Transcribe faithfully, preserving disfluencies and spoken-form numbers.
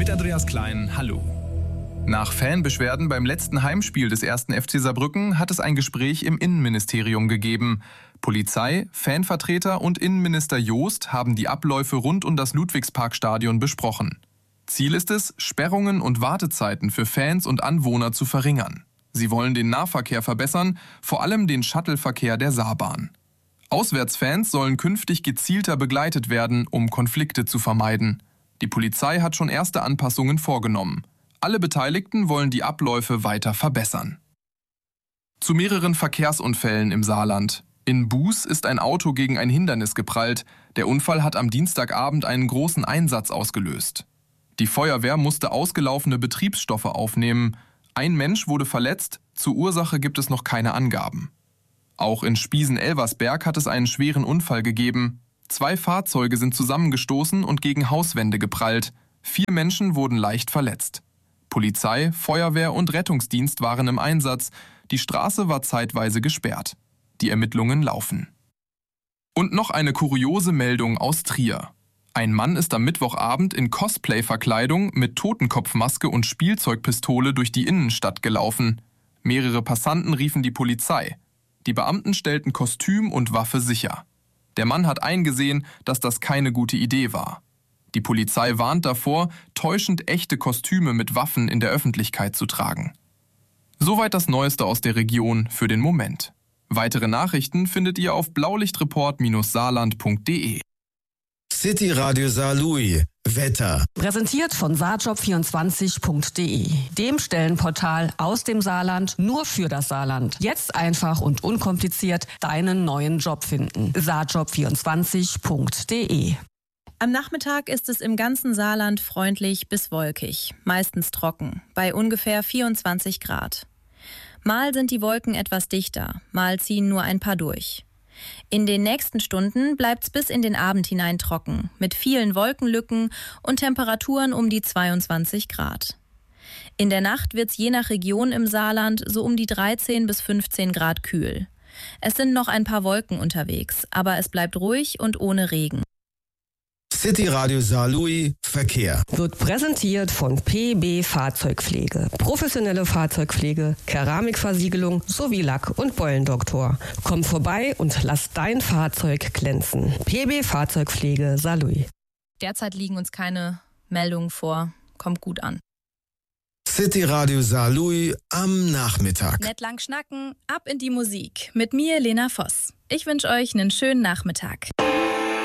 Mit Andreas Klein, hallo. Nach Fanbeschwerden beim letzten Heimspiel des ersten F C Saarbrücken hat es ein Gespräch im Innenministerium gegeben. Polizei, Fanvertreter und Innenminister Joost haben die Abläufe rund um das Ludwigsparkstadion besprochen. Ziel ist es, Sperrungen und Wartezeiten für Fans und Anwohner zu verringern. Sie wollen den Nahverkehr verbessern, vor allem den Shuttleverkehr der Saarbahn. Auswärtsfans sollen künftig gezielter begleitet werden, um Konflikte zu vermeiden. Die Polizei hat schon erste Anpassungen vorgenommen. Alle Beteiligten wollen die Abläufe weiter verbessern. Zu mehreren Verkehrsunfällen im Saarland. In Buß ist ein Auto gegen ein Hindernis geprallt. Der Unfall hat am Dienstagabend einen großen Einsatz ausgelöst. Die Feuerwehr musste ausgelaufene Betriebsstoffe aufnehmen. Ein Mensch wurde verletzt, zur Ursache gibt es noch keine Angaben. Auch in Spiesen-Elversberg hat es einen schweren Unfall gegeben. Zwei Fahrzeuge sind zusammengestoßen und gegen Hauswände geprallt. Vier Menschen wurden leicht verletzt. Polizei, Feuerwehr und Rettungsdienst waren im Einsatz. Die Straße war zeitweise gesperrt. Die Ermittlungen laufen. Und noch eine kuriose Meldung aus Trier. Ein Mann ist am Mittwochabend in Cosplay-Verkleidung mit Totenkopfmaske und Spielzeugpistole durch die Innenstadt gelaufen. Mehrere Passanten riefen die Polizei. Die Beamten stellten Kostüm und Waffe sicher. Der Mann hat eingesehen, dass das keine gute Idee war. Die Polizei warnt davor, täuschend echte Kostüme mit Waffen in der Öffentlichkeit zu tragen. Soweit das Neueste aus der Region für den Moment. Weitere Nachrichten findet ihr auf blaulichtreport saarland punkt de. City Radio Saarlouis. Wetter. Präsentiert von saarjob vierundzwanzig punkt de, dem Stellenportal aus dem Saarland nur für das Saarland. Jetzt einfach und unkompliziert deinen neuen Job finden. saarjob vierundzwanzig punkt de. Am Nachmittag ist es im ganzen Saarland freundlich bis wolkig, meistens trocken, bei ungefähr vierundzwanzig Grad. Mal sind die Wolken etwas dichter, mal ziehen nur ein paar durch. In den nächsten Stunden bleibt's bis in den Abend hinein trocken, mit vielen Wolkenlücken und Temperaturen um die zweiundzwanzig Grad. In der Nacht wird's je nach Region im Saarland so um die dreizehn bis fünfzehn Grad kühl. Es sind noch ein paar Wolken unterwegs, aber es bleibt ruhig und ohne Regen. City Radio Saarlouis Verkehr. Wird präsentiert von P B Fahrzeugpflege. Professionelle Fahrzeugpflege, Keramikversiegelung sowie Lack- und Beulendoktor. Komm vorbei und lass dein Fahrzeug glänzen. P B Fahrzeugpflege Saarlouis. Derzeit liegen uns keine Meldungen vor. Kommt gut an. City Radio Saarlouis am Nachmittag. Nett lang schnacken, ab in die Musik. Mit mir, Lena Voss. Ich wünsche euch einen schönen Nachmittag.